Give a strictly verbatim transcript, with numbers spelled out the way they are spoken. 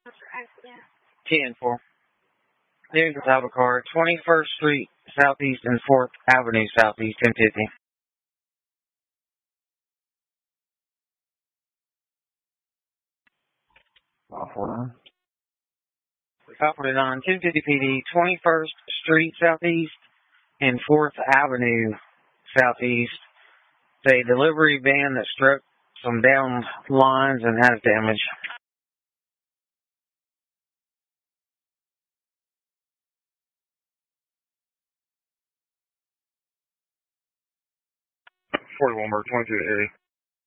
ten four. There's the type of car. twenty-first Street Southeast and fourth Avenue Southeast, ten fifty. five forty-nine. five forty-nine, ten fifty P D, twenty-first Street Southeast and fourth Avenue Southeast. It's a delivery van that struck some downed lines and has damage. forty-one, twenty-two area.